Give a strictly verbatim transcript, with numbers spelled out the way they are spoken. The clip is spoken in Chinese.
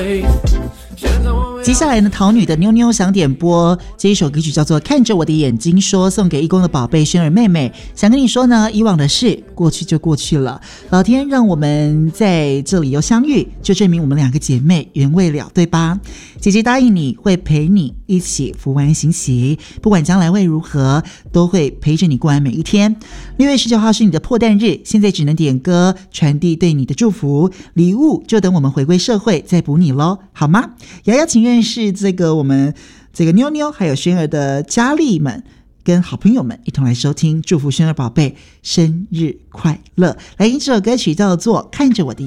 接下来呢，桃女的妞妞想点播这一首歌曲，叫做《看着我的眼睛说》，送给义工的宝贝轩儿妹妹。想跟你说呢，以往的事过去就过去了，老天让我们在这里又相遇，就证明我们两个姐妹缘未了，对吧？姐姐答应你会陪你一起扶完行喜，不管将来会如何，都会陪着你过完每一天。六月十九号是你的破蛋日，现在只能点歌传递对你的祝福，礼物就等我们回归社会再补你咯，好吗？瑶瑶请愿是这个我们这个妞妞还有轩儿的佳丽们跟好朋友们一同来收听，祝福轩儿宝贝生日快乐。来听这首歌曲叫做《看着我的